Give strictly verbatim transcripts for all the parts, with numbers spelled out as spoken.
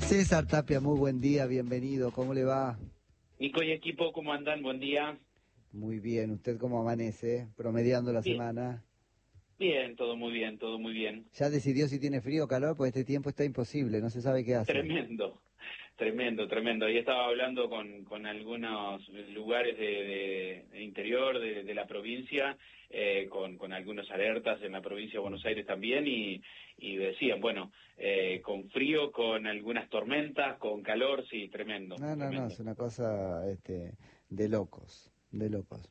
César Tapia, muy buen día, bienvenido, ¿cómo le va? Nico y equipo, ¿cómo andan? Buen día. Muy bien, ¿usted cómo amanece? Promediando la Bien, semana. bien, todo muy bien, todo muy bien. ¿Ya decidió si tiene frío o calor? Pues este tiempo está imposible, no se sabe qué hace. Tremendo, tremendo, tremendo. Ahí estaba hablando con, con algunos lugares de, de- de interior de, de la provincia, eh, con, con algunas alertas en la provincia de Buenos Aires también, y, y decían, bueno, eh, con frío, con algunas tormentas, con calor, sí, tremendo, No, no, no, tremendo. es una cosa este, de locos, de locos.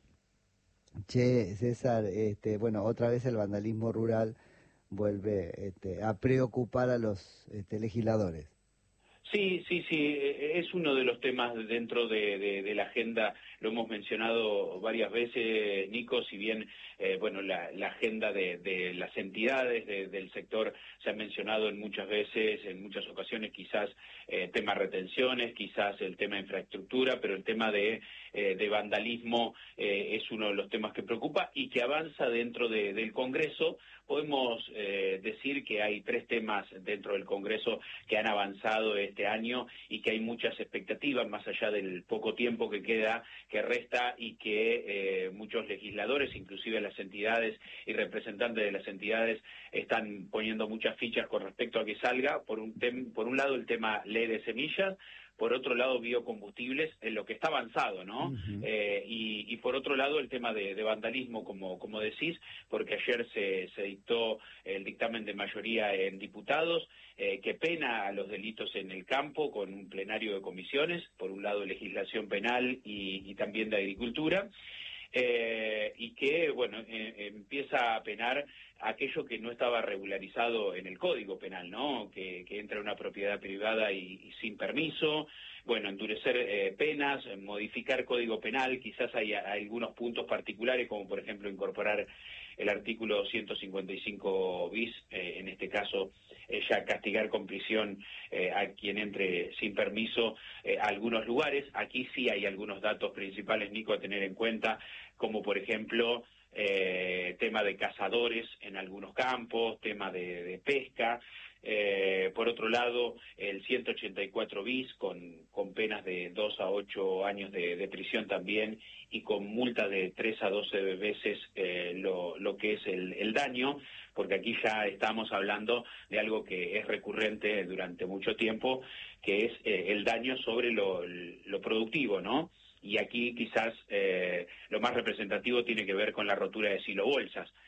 Che, César, este, bueno, otra vez el vandalismo rural vuelve este, a preocupar a los este, legisladores. Sí, sí, sí, eh, es uno de los temas dentro de, de- de la agenda, lo hemos mencionado varias veces, Nico, si bien, eh, bueno, la, la agenda de, de las entidades de- del sector se ha mencionado en muchas veces, en muchas ocasiones, quizás eh, tema retenciones, quizás el tema infraestructura, pero el tema de, eh, de vandalismo eh, es uno de los temas que preocupa y que avanza dentro de- del Congreso. Podemos eh, decir que hay tres temas dentro del Congreso que han avanzado este año y que hay muchas expectativas más allá del poco tiempo que queda, que resta y que eh, muchos legisladores, inclusive las entidades y representantes de las entidades, están poniendo muchas fichas con respecto a que salga. Por un, tem por un lado el tema ley de semillas, por otro lado biocombustibles, en lo que está avanzado, ¿no? Ujú. Eh, y, y por otro lado el tema de, de vandalismo, como, como decís, porque ayer se, se dictó el dictamen de mayoría en diputados, eh, que pena a los delitos en el campo con un plenario de comisiones, por un lado legislación penal y, y también de agricultura. Eh, y que, bueno, eh, empieza a penar aquello que no estaba regularizado en el Código Penal, ¿no? Que, que entra una propiedad privada y, y sin permiso, bueno, endurecer eh, penas, modificar Código Penal, quizás hay, hay algunos puntos particulares, como por ejemplo incorporar el artículo ciento cincuenta y cinco bis, eh, en este caso eh, ya castigar con prisión eh, a quien entre sin permiso eh, a algunos lugares. Aquí sí hay algunos datos principales, Nico, a tener en cuenta, como por ejemplo eh, tema de cazadores en algunos campos, tema de, de pesca. Eh, por otro lado, el ciento ochenta y cuatro bis con, con penas de dos a ocho años de, de prisión también y con multa de tres a doce veces eh, lo, lo que es el, el daño, porque aquí ya estamos hablando de algo que es recurrente durante mucho tiempo, que es eh, el daño sobre lo, lo productivo, ¿no? Y aquí quizás eh, lo más representativo tiene que ver con la rotura de silobolsas.